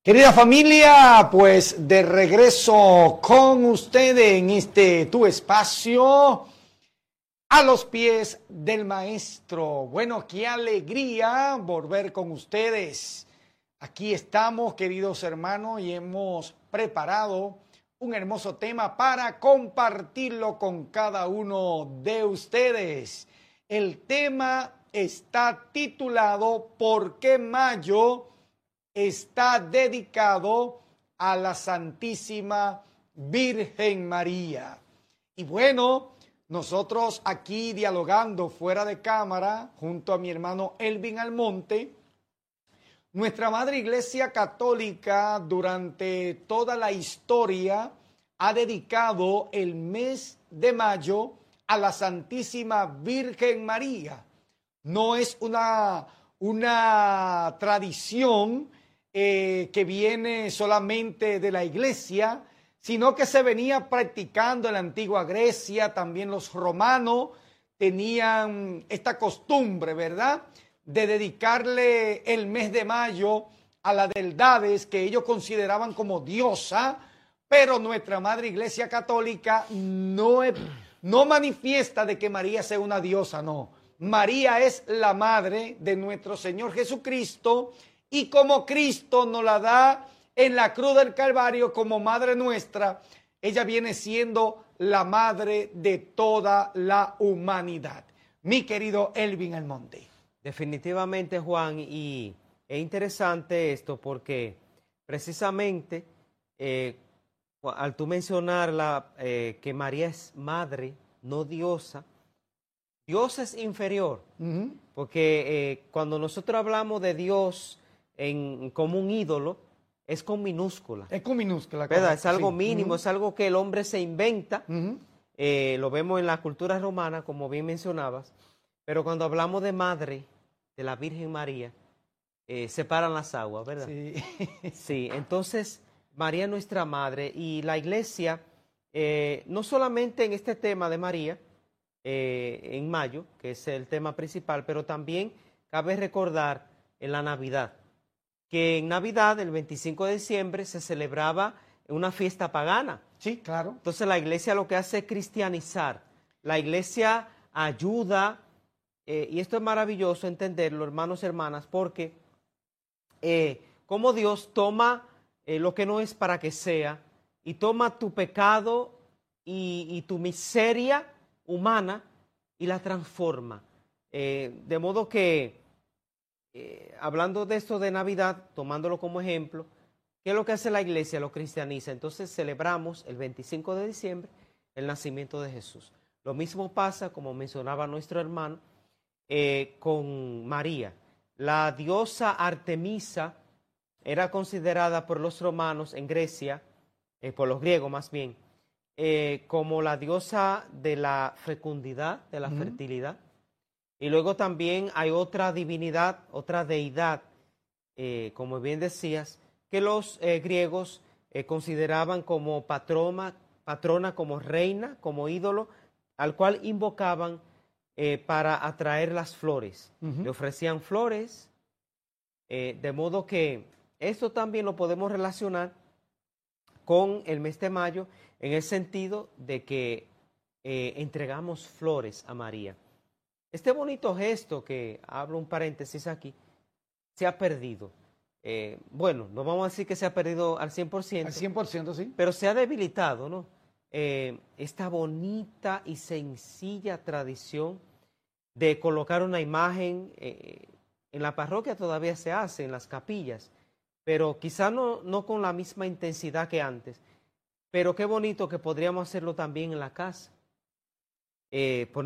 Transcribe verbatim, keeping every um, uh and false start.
Querida familia, pues de regreso con ustedes en este tu espacio, a los pies del maestro. Bueno, qué alegría volver con ustedes. Aquí estamos, queridos hermanos, y hemos preparado un hermoso tema para compartirlo con cada uno de ustedes. El tema está titulado ¿Por qué mayo está dedicado a la Santísima Virgen María? Y bueno, nosotros aquí dialogando fuera de cámara junto a mi hermano Elvin Almonte, nuestra Madre Iglesia Católica durante toda la historia ha dedicado el mes de mayo a la Santísima Virgen María. No es una, una tradición eh, que viene solamente de la Iglesia, sino que se venía practicando en la antigua Grecia. También los romanos tenían esta costumbre, ¿verdad?, de dedicarle el mes de mayo a la deidades que ellos consideraban como diosa, pero nuestra Madre Iglesia Católica no, es, no manifiesta de que María sea una diosa, no. María es la madre de nuestro Señor Jesucristo, y como Cristo nos la da en la cruz del Calvario como madre nuestra, ella viene siendo la madre de toda la humanidad. Mi querido Elvin Almonte. Definitivamente, Juan, y es interesante esto porque precisamente eh, al tú mencionar la, eh, que María es madre, no diosa, Dios es inferior, uh-huh. porque eh, cuando nosotros hablamos de Dios en, como un ídolo, es con minúscula. Es con minúscula. ¿Verdad? Es algo sí. mínimo, uh-huh. es algo que el hombre se inventa, uh-huh. eh, lo vemos en la cultura romana, como bien mencionabas, pero cuando hablamos de madre, de la Virgen María, eh, separan las aguas, ¿verdad? Sí. Sí, entonces María es nuestra madre, y la Iglesia, eh, no solamente en este tema de María, eh, en mayo, que es el tema principal, pero también cabe recordar en la Navidad, que en Navidad, el veinticinco de diciembre, se celebraba una fiesta pagana. Sí, claro. Entonces la Iglesia lo que hace es cristianizar. La Iglesia ayuda, eh, y esto es maravilloso entenderlo, hermanos y hermanas, porque eh, como Dios toma eh, lo que no es para que sea, y toma tu pecado y, y tu miseria humana y la transforma. Eh, de modo que, eh, hablando de esto de Navidad, tomándolo como ejemplo, ¿qué es lo que hace la Iglesia? Lo cristianiza. Entonces celebramos el veinticinco de diciembre el nacimiento de Jesús. Lo mismo pasa, como mencionaba nuestro hermano, eh, con María. La diosa Artemisa era considerada por los romanos en Grecia, eh, por los griegos más bien, eh, como la diosa de la fecundidad, de la uh-huh. fertilidad. Y luego también hay otra divinidad, otra deidad, eh, como bien decías, que los eh, griegos eh, consideraban como patrona, patrona, como reina, como ídolo, al cual invocaban eh, para atraer las flores. Uh-huh. Le ofrecían flores, eh, de modo que esto también lo podemos relacionar con el mes de mayo, en el sentido de que eh, entregamos flores a María. Este bonito gesto, que abro un paréntesis aquí, se ha perdido. Eh, bueno, no vamos a decir que se ha perdido al cien por ciento. Al cien por ciento, sí. Pero se ha debilitado, ¿no? Eh, esta bonita y sencilla tradición de colocar una imagen, eh, en la parroquia todavía se hace, en las capillas, pero quizá no, no con la misma intensidad que antes. Pero qué bonito que podríamos hacerlo también en la casa. Eh,